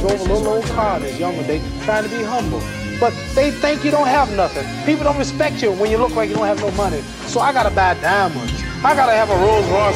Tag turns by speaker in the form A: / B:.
A: drove a little old car this younger day, trying to be humble. But they think you don't have nothing. People don't respect you when you look like you don't have no money. So I gotta buy diamonds. I gotta have a Rolls Royce